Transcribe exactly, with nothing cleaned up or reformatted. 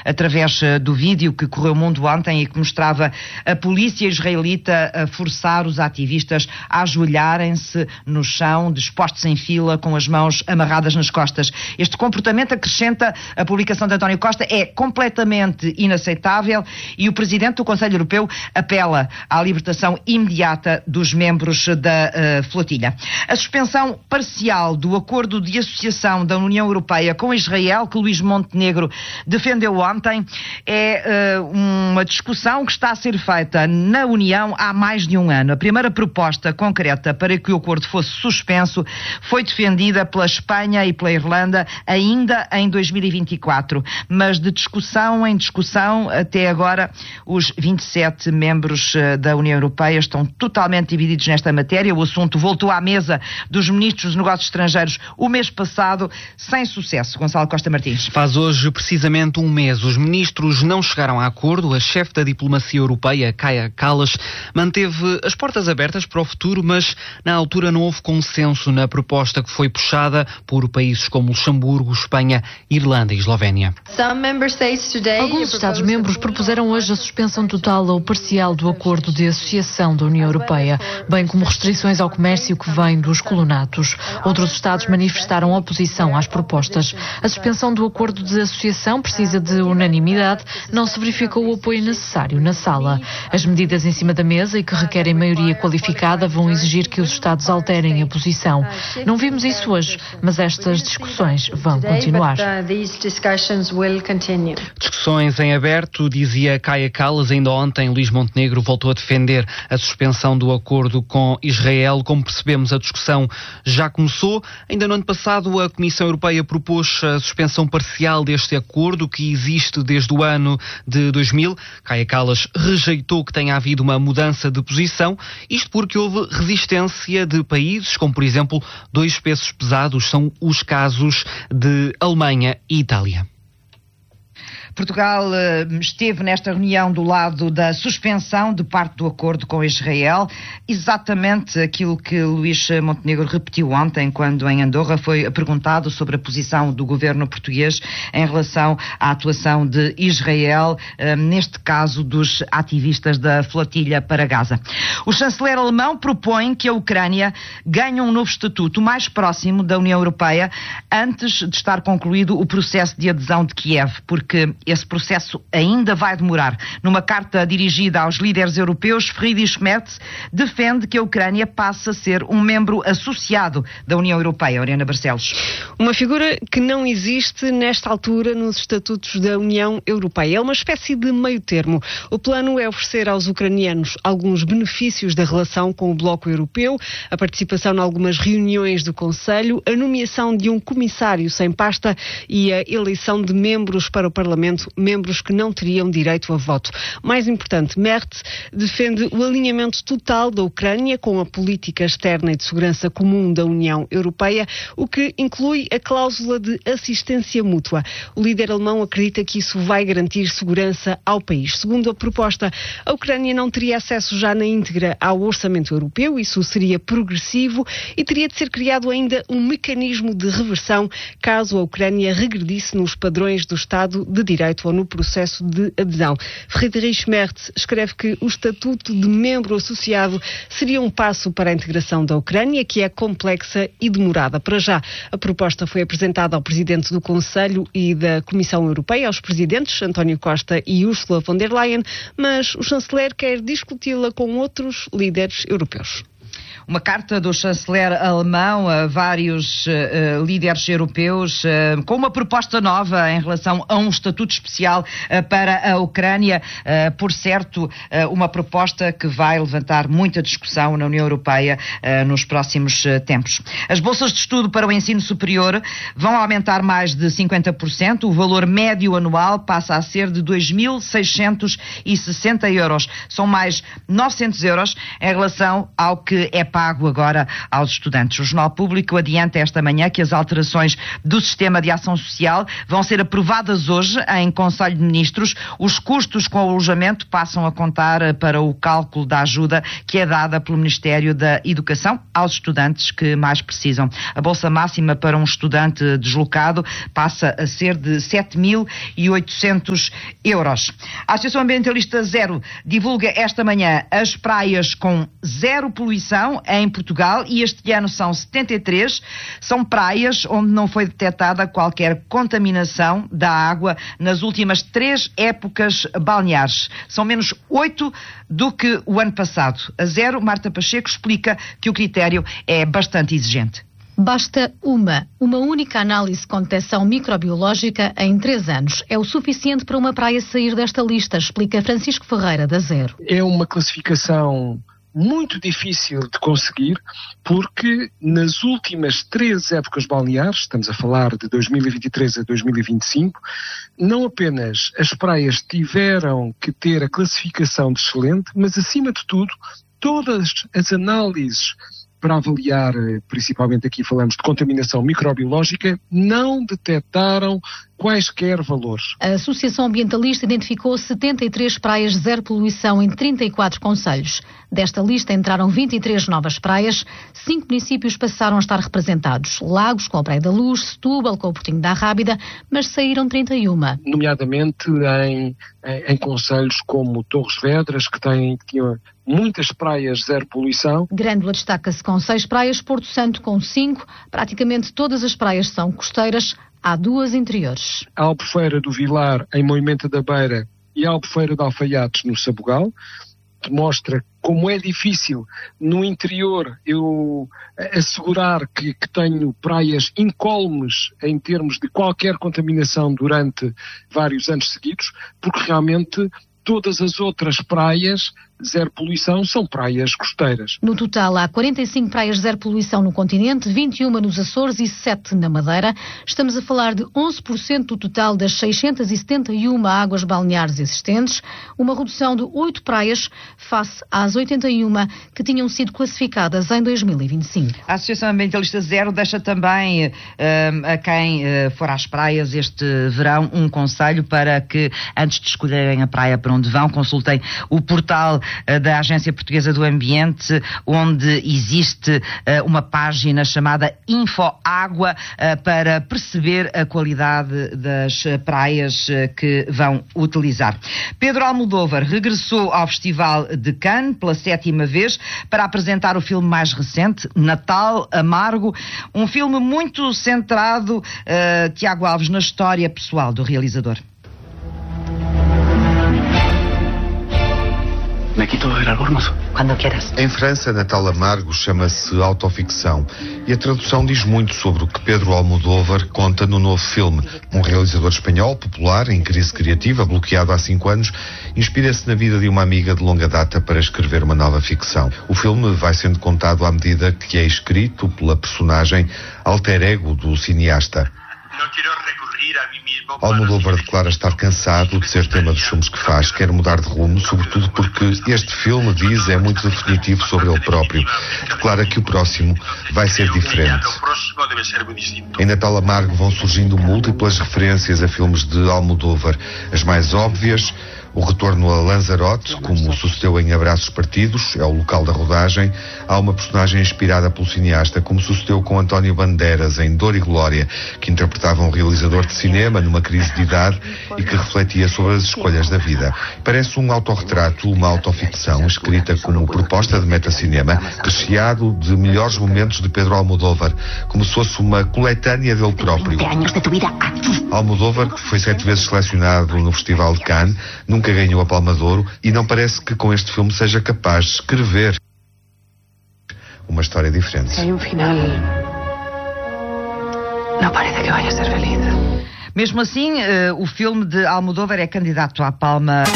através do vídeo que correu o mundo ontem e que mostrava a polícia israelita a forçar os ativistas a ajoelharem-se no chão, dispostos em fila, com as mãos amarradas nas costas. Este comportamento, acrescenta a publicação de António Costa, é completamente inaceitável e o Presidente do Conselho Europeu apela à libertação imediata dos membros da uh, flotilha. A suspensão parcial do acordo de associação da União Europeia com Israel, que Luís Montenegro defendeu ontem, é uh, uma discussão que está a ser feita na União há mais de um ano. A primeira proposta concreta para que o acordo fosse suspenso foi defendida pela Espanha e pela Irlanda ainda em dois mil e vinte e quatro, mas de discussão em discussão, até agora os vinte e sete membros da União Europeia estão totalmente divididos nesta matéria. O assunto voltou à mesa dos ministros dos negócios estrangeiros o mês passado, sem sucesso. Gonçalo Costa Martins. Faz hoje precisamente um mês. Os ministros não chegaram a acordo. A chefe da diplomacia europeia, Kaja Kallas, manteve as portas abertas para o futuro, mas na altura não houve consenso na proposta que foi puxada por países como Luxemburgo, Espanha, Irlanda e Eslovénia. Alguns Estados-membros propuseram hoje a suspensão total ou parcial do acordo de associação da União Europeia, bem como restrições ao comércio que vem dos colonatos. Outros Estados manifestaram oposição às propostas. A suspensão do acordo de associação precisa de unanimidade. Não se verificou o apoio necessário na sala. As medidas em cima da mesa e que requerem maioria qualificada vão exigir que os Estados alterem a posição. Não vimos isso hoje, mas estas discussões vão continuar. Discussões em aberto, dizia Kaja Kallas. Ainda ontem, Luís Montenegro voltou a defender a suspensão do acordo com Israel. Como percebemos, a discussão já começou. Ainda no ano passado, a Comissão Europeia propôs a suspensão parcial deste acordo, que existe desde o ano de dois mil. Kaja Kallas rejeitou que tenha havido uma mudança de posição, isto porque houve resistência de países, como por exemplo, dois pesos pesados, são os casos de Alemanha e Itália. Portugal uh, esteve nesta reunião do lado da suspensão de parte do acordo com Israel, exatamente aquilo que Luís Montenegro repetiu ontem, quando em Andorra foi perguntado sobre a posição do governo português em relação à atuação de Israel, uh, neste caso dos ativistas da flotilha para Gaza. O chanceler alemão propõe que a Ucrânia ganhe um novo estatuto mais próximo da União Europeia antes de estar concluído o processo de adesão de Kiev, porque esse processo ainda vai demorar. Numa carta dirigida aos líderes europeus, Friedrich Merz defende que a Ucrânia passe a ser um membro associado da União Europeia. Oriana Barcelos. Uma figura que não existe nesta altura nos estatutos da União Europeia. É uma espécie de meio termo. O plano é oferecer aos ucranianos alguns benefícios da relação com o bloco europeu, a participação em algumas reuniões do Conselho, a nomeação de um comissário sem pasta e a eleição de membros para o Parlamento, membros que não teriam direito a voto. Mais importante, Merz defende o alinhamento total da Ucrânia com a política externa e de segurança comum da União Europeia, o que inclui a cláusula de assistência mútua. O líder alemão acredita que isso vai garantir segurança ao país. Segundo a proposta, a Ucrânia não teria acesso já na íntegra ao orçamento europeu, isso seria progressivo e teria de ser criado ainda um mecanismo de reversão caso a Ucrânia regredisse nos padrões do Estado de Direito ou no processo de adesão. Friedrich Merz escreve que o estatuto de membro associado seria um passo para a integração da Ucrânia, que é complexa e demorada. Para já, a proposta foi apresentada ao Presidente do Conselho e da Comissão Europeia, aos Presidentes António Costa e Ursula von der Leyen, mas o chanceler quer discuti-la com outros líderes europeus. Uma carta do chanceler alemão a vários uh, líderes europeus uh, com uma proposta nova em relação a um estatuto especial uh, para a Ucrânia. Uh, por certo, uh, uma proposta que vai levantar muita discussão na União Europeia uh, nos próximos uh, tempos. As bolsas de estudo para o ensino superior vão aumentar mais de cinquenta por cento. O valor médio anual passa a ser de dois mil seiscentos e sessenta euros. São mais novecentos euros em relação ao que é é pago agora aos estudantes. O Jornal Público adianta esta manhã que as alterações do sistema de ação social vão ser aprovadas hoje em Conselho de Ministros. Os custos com o alojamento passam a contar para o cálculo da ajuda que é dada pelo Ministério da Educação aos estudantes que mais precisam. A bolsa máxima para um estudante deslocado passa a ser de sete mil e oitocentos euros. A Associação Ambientalista Zero divulga esta manhã as praias com zero poluição em Portugal e este ano são setenta e três. São praias onde não foi detectada qualquer contaminação da água nas últimas três épocas balneares. São menos oito do que o ano passado. A Zero, Marta Pacheco, explica que o critério é bastante exigente. Basta uma, uma única análise com detecção microbiológica em três anos. É o suficiente para uma praia sair desta lista, explica Francisco Ferreira, da Zero. É uma classificação muito difícil de conseguir, porque nas últimas três épocas balneares, estamos a falar de dois mil e vinte e três a dois mil e vinte e cinco, não apenas as praias tiveram que ter a classificação de excelente, mas acima de tudo, todas as análises para avaliar, principalmente aqui falamos de contaminação microbiológica, não detectaram quaisquer valores. A Associação Ambientalista identificou setenta e três praias zero poluição em trinta e quatro concelhos. Desta lista entraram vinte e três novas praias, cinco municípios passaram a estar representados. Lagos com a Praia da Luz, Setúbal com o Portinho da Rábida, mas saíram trinta e um. Nomeadamente em, em, em concelhos como Torres Vedras, que, têm, que tinham muitas praias zero poluição. Grândola destaca-se com seis praias, Porto Santo com cinco, praticamente todas as praias são costeiras, há duas interiores. A Albufeira do Vilar, em Moimenta da Beira, e a Albufeira de Alfaiates, no Sabugal, que mostra como é difícil no interior eu assegurar que, que tenho praias incólumes em termos de qualquer contaminação durante vários anos seguidos, porque realmente todas as outras praias zero poluição são praias costeiras. No total há quarenta e cinco praias zero poluição no continente, vinte e uma nos Açores e sete na Madeira. Estamos a falar de onze por cento do total das seiscentas e setenta e uma águas balneares existentes, uma redução de oito praias face às oitenta e uma que tinham sido classificadas em dois mil e vinte e cinco. A Associação Ambientalista Zero deixa também uh, a quem uh, for às praias este verão um conselho para que, antes de escolherem a praia para onde vão, consultem o portal da Agência Portuguesa do Ambiente, onde existe uh, uma página chamada InfoAgua uh, para perceber a qualidade das uh, praias uh, que vão utilizar. Pedro Almodóvar regressou ao Festival de Cannes pela sétima vez para apresentar o filme mais recente, Natal Amargo, um filme muito centrado, uh, Tiago Alves, na história pessoal do realizador. Me quito el albornoz. Quando quieras. Em França, Natal Amargo chama-se autoficção e a tradução diz muito sobre o que Pedro Almodóvar conta no novo filme. Um realizador espanhol, popular, em crise criativa, bloqueado há cinco anos, inspira-se na vida de uma amiga de longa data para escrever uma nova ficção. O filme vai sendo contado à medida que é escrito pela personagem alter ego do cineasta. Almodóvar declara estar cansado de ser tema dos filmes que faz, quer mudar de rumo, sobretudo porque este filme, diz, é muito definitivo sobre ele próprio. Declara que o próximo vai ser diferente. Em Natal Amargo vão surgindo múltiplas referências a filmes de Almodóvar. As mais óbvias: o retorno a Lanzarote, como sucedeu em Abraços Partidos, é o local da rodagem. Há uma personagem inspirada pelo cineasta, como sucedeu com António Bandeiras em Dor e Glória, que interpretava um realizador de cinema numa crise de idade e que refletia sobre as escolhas da vida. Parece um autorretrato, uma autoficção, escrita como proposta de metacinema, recheado de melhores momentos de Pedro Almodóvar, como se fosse uma coletânea dele próprio. Almodóvar foi sete vezes selecionado no Festival de Cannes, nunca ganhou a Palma de Ouro e não parece que com este filme seja capaz de escrever uma história diferente. Hay um final, não parece que vaya a ser feliz. Mesmo assim, uh, o filme de Almodóvar é candidato à Palma